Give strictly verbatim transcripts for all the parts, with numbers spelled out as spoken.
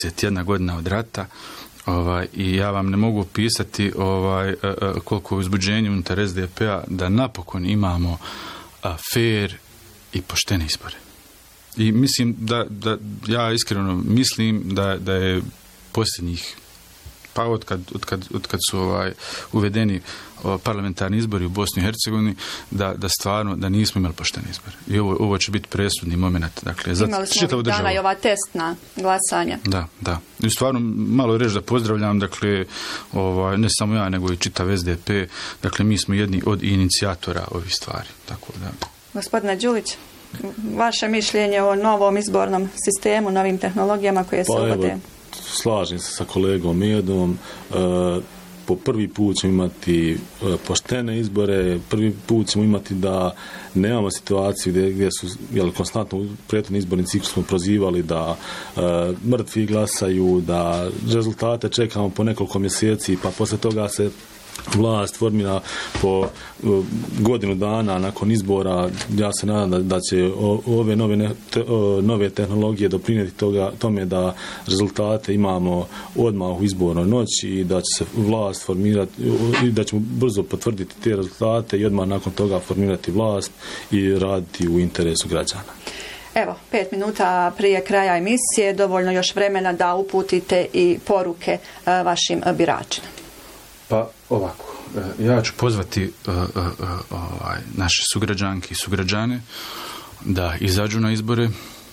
jedna godina od rata. Ovaj, i ja vam ne mogu opisati ovaj, koliko je uzbuđenje unutar es de pe-a da napokon imamo a, fair i poštene izbore. I mislim da, da ja iskreno mislim da, da je posljednjih pa od kad, od kad, od kad su ovaj, uvedeni o, parlamentarni izbori u Bosni i Hercegovini, da, da stvarno da nismo imali poštene izbore. I ovo, ovo će biti presudni moment. Dakle, za imali smo ovih dana i ova testna glasanja. Da, da. I stvarno malo reći da pozdravljam, dakle, ovaj, ne samo ja, nego i čitav es de pe. Dakle, mi smo jedni od inicijatora ovih stvari. Tako da. Gospodine Đulić, vaše mišljenje o novom izbornom sistemu, novim tehnologijama koje se uvode? Pa, slažem se sa kolegom Edom. E, po prvi put ćemo imati e, poštene izbore, prvi put ćemo imati da nemamo situaciju gdje, gdje su jel, konstantno u prethodni izborni ciklus smo prozivali da e, mrtvi glasaju, da rezultate čekamo po nekoliko mjeseci, pa posle toga se vlast formira po uh, godinu dana nakon izbora. Ja se nadam da, da će o, ove nove, te, o, nove tehnologije doprinijeti toga, tome da rezultate imamo odmah u izbornoj noći i da će se vlast formirati i da ćemo brzo potvrditi te rezultate i odmah nakon toga formirati vlast i raditi u interesu građana. Evo, pet minuta prije kraja emisije, dovoljno još vremena da uputite i poruke uh, vašim uh, biračima. Pa ovako, ja ću pozvati uh, uh, uh, ovaj, naše sugrađanke i sugrađane da izađu na izbore,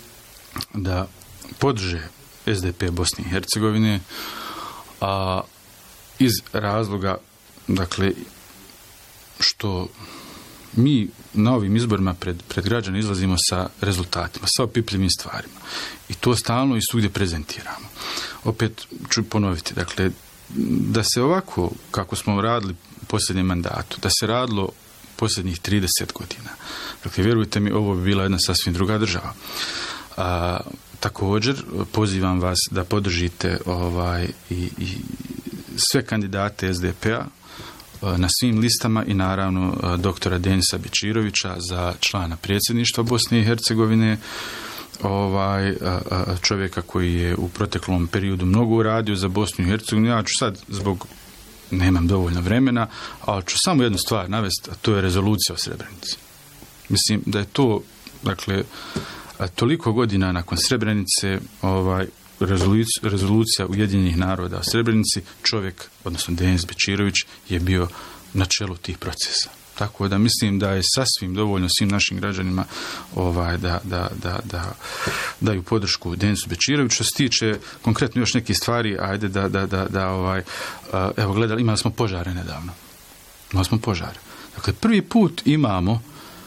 da podrže es de pe Bosne i Hercegovine, a iz razloga, dakle, što mi na ovim izborima pred, pred građane izlazimo sa rezultatima, sa opipljivim stvarima. I to stalno i svugdje prezentiramo. Opet ću ponoviti, dakle, da se ovako, kako smo radili u posljednjem mandatu, da se radilo posljednjih trideset godina. Dakle, vjerujte mi, ovo bi bila jedna sasvim druga država. A, također, pozivam vas da podržite ovaj, i, i sve kandidate es de pe-a na svim listama i naravno doktora Denisa Bečirovića za člana predsjedništva Bosne i Hercegovine, ovaj čovjeka koji je u proteklom periodu mnogo uradio za Bosnu i Hercegovinu. Ja ću sad, zbog nemam dovoljno vremena, ali ću samo jednu stvar navesti, a to je rezolucija o Srebrenici. Mislim da je to, dakle, toliko godina nakon Srebrenice, ovaj, rezolucija, rezolucija Ujedinjenih naroda o Srebrenici, čovjek, odnosno Denis Bečirović, je bio na čelu tih procesa. Tako da mislim da je sasvim dovoljno svim našim građanima ovaj, da, da, da, da daju podršku Denisu Bečiroviću. Što se tiče konkretno još nekih stvari, ajde da, da, da, da ovaj, evo gledali, imali smo požare nedavno. Imali smo požare. Dakle, prvi put imamo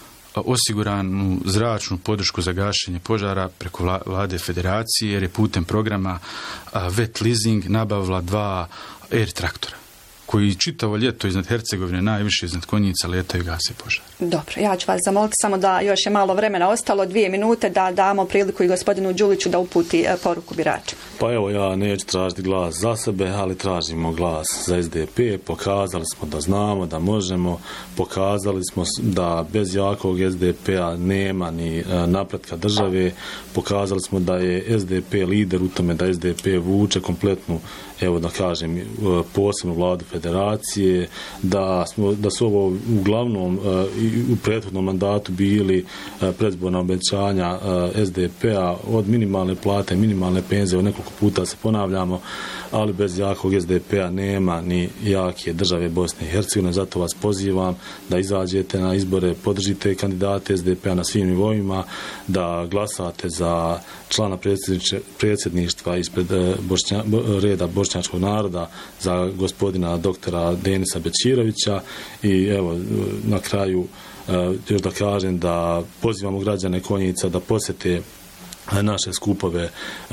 osiguranu zračnu podršku za gašenje požara preko vlade federacije, jer je putem programa Vet Leasing nabavila dva air traktora koji čitavo ljeto iznad Hercegovine, najviše iznad Konjica, letaju i gase požar. Dobro, ja ću vas zamoliti samo da još je malo vremena ostalo, dvije minute, da damo priliku i gospodinu Đuliću da uputi poruku biračima. Pa evo, ja neću tražiti glas za sebe, ali tražimo glas za es de pe. Pokazali smo da znamo, da možemo, pokazali smo da bez jakog es de pe-a nema ni napretka države, pokazali smo da je es de pe lider u tome, da es de pe vuče kompletnu, evo da kažem, posebnu vladu federacije, da, smo, da su ovo uglavnom i u prethodnom mandatu bili predizborna obećanja es de pe-a od minimalne plate, minimalne penzije, od nekoliko puta se ponavljamo, ali bez jakog es de pe-a nema ni jake države Bosne i Hercegovine. Zato vas pozivam da izađete na izbore, podržite kandidate es de pe-a na svim nivoima, da glasate za člana predsjedništva ispred Bošnja, reda bošnjačkog naroda, za gospodina doktora Denisa Bečirovića. I evo, na kraju još da kažem da pozivamo građane Konjica da posjete naše skupove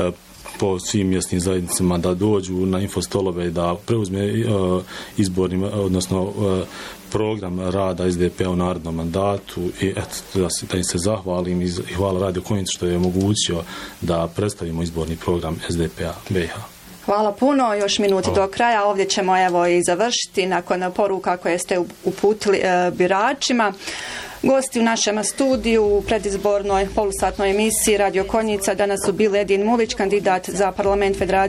po svim mjesnim zajednicama, da dođu na infostolove i da preuzme izborni, odnosno program rada es de pe-a u narednom mandatu i eto, da, se, da im se zahvalim i hvala Radio Konjicu što je omogućio da predstavimo izborni program es de pe-a be i ha. Hvala puno, još minuti do kraja. Ovdje ćemo evo i završiti nakon poruka koje ste uputili e, biračima. Gosti u našem studiju u predizbornoj polusatnoj emisiji Radio Konjica danas su bili Edin Mulić, kandidat za parlament Federacije